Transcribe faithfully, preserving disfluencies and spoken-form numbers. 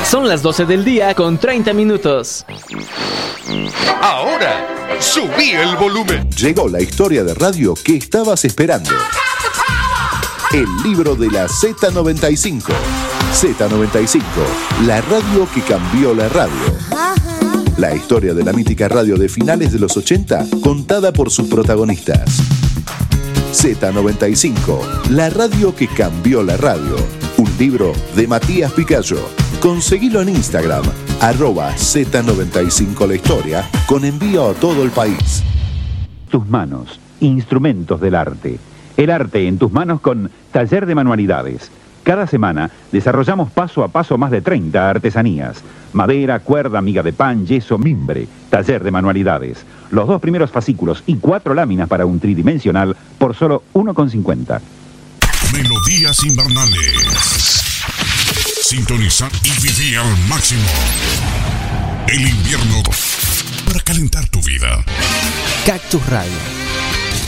Son las doce del día con treinta minutos. Ahora, subí el volumen. Llegó la historia de radio que estabas esperando. El libro de la Z noventa y cinco. Z noventa y cinco, la radio que cambió la radio. La historia de la mítica radio de finales de los ochenta, contada por sus protagonistas. Z noventa y cinco, la radio que cambió la radio. Un libro de Matías Picayo. Conseguilo en Instagram, arroba Z noventa y cinco la historia, con envío a todo el país. Tus manos, instrumentos del arte. El arte en tus manos con Taller de Manualidades. Cada semana desarrollamos paso a paso más de treinta artesanías. Madera, cuerda, miga de pan, yeso, mimbre. Taller de Manualidades. Los dos primeros fascículos y cuatro láminas para un tridimensional por solo uno con cincuenta. Melodías invernales. Sintonizar y vivir al máximo el invierno para calentar tu vida. Cactus Radio.